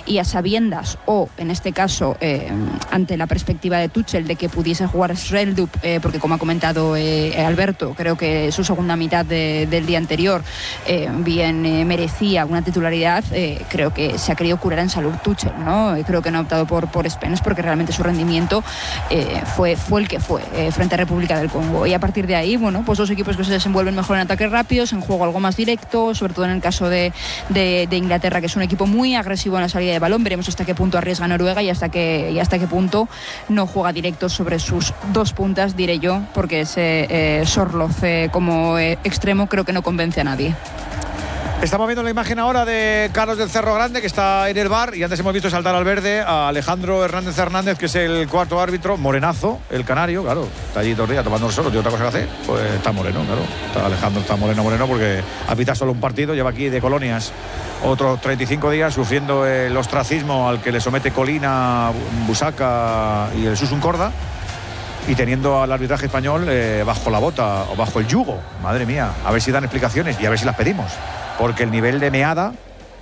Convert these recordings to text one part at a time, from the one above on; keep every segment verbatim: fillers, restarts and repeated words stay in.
y a sabiendas, o en este caso, eh, ante la perspectiva de Tuchel de que pudiese jugar Schreldrup, eh, porque como ha comentado eh, Alberto, creo que su segunda mitad de, del día anterior eh, bien eh, merecía una titularidad, eh, creo que se ha querido curar en salud Tuchel, ¿no? Creo que no ha optado por, por Spence porque realmente su rendimiento eh, fue, fue el que fue eh, frente a República del Congo, y a partir de ahí, bueno, pues dos equipos que se desenvuelven mejor en ataques rápidos, en juego algo más directo, sobre todo en el caso de, de, de Inglaterra, que es un equipo muy agresivo en la salida de balón. Veremos hasta qué punto arriesga Noruega y hasta qué, y hasta qué punto no juega directo sobre sus dos puntas, diré yo, porque ese eh, Sorloth eh, como eh, extremo creo que no convence a nadie. Estamos viendo la imagen ahora de Carlos del Cerro Grande, que está en el bar, y antes hemos visto saltar al verde a Alejandro Hernández Hernández, que es el cuarto árbitro, morenazo, el canario, claro, está allí todo el día tomando el sol, tiene otra cosa que hacer, pues está moreno, claro, está Alejandro está moreno, moreno, porque habita solo un partido, lleva aquí de colonias otros treinta y cinco días sufriendo el ostracismo al que le somete Colina, Busaca y el Susun Corda, y teniendo al arbitraje español eh, bajo la bota o bajo el yugo. Madre mía, a ver si dan explicaciones y a ver si las pedimos, porque el nivel de meada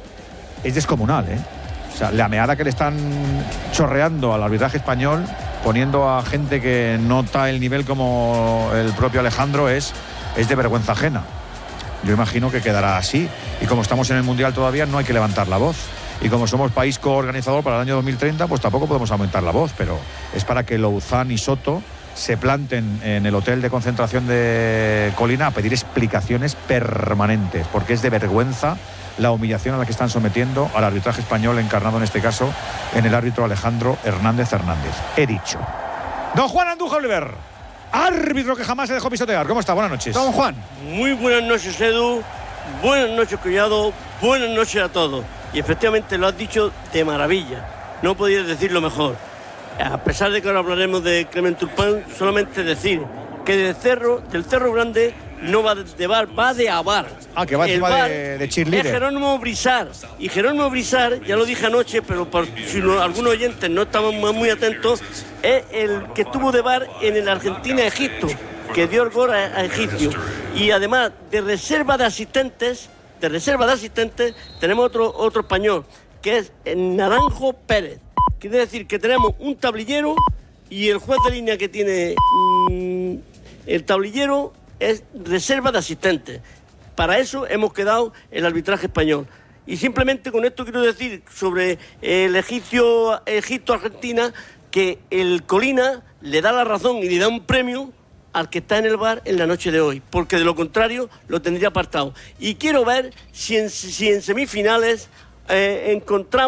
es descomunal, ¿eh? O sea, la meada que le están chorreando al arbitraje español, poniendo a gente que nota el nivel como el propio Alejandro, es, es de vergüenza ajena. Yo imagino que quedará así, y como estamos en el Mundial todavía no hay que levantar la voz, y como somos país coorganizador para el año dos mil treinta, pues tampoco podemos aumentar la voz, pero es para que Louzán y Soto se planten en el hotel de concentración de Colina a pedir explicaciones permanentes, porque es de vergüenza la humillación a la que están sometiendo al arbitraje español, encarnado en este caso en el árbitro Alejandro Hernández Hernández. He dicho. Don Juan Andújar Oliver, árbitro que jamás se dejó pisotear. ¿Cómo está? Buenas noches. Don Juan. Muy buenas noches, Edu. Buenas noches, Collado. Buenas noches a todos. Y efectivamente lo has dicho de maravilla. No podías decirlo mejor. A pesar de que ahora hablaremos de Clement Turpin, solamente decir que del Cerro, del Cerro Grande no va de bar, va de abar. Ah, que va encima de, de cheerleader. Es Jerónimo Brizar. Y Jerónimo Brizar, ya lo dije anoche, pero por, si no, algunos oyentes no estaban muy atentos, es el que estuvo de bar en el Argentina-Egipto, que dio el gol a, a Egipcio. Y además de reserva de asistentes, de reserva de asistentes, tenemos otro, otro español, que es Naranjo Pérez. Quiere decir que tenemos un tablillero y el juez de línea que tiene mmm, el tablillero es reserva de asistentes. Para eso hemos quedado el arbitraje español. Y simplemente con esto quiero decir sobre el egipcio, Egipto-Argentina, que el Colina le da la razón y le da un premio al que está en el bar en la noche de hoy, porque de lo contrario lo tendría apartado. Y quiero ver si en, si en semifinales eh, encontramos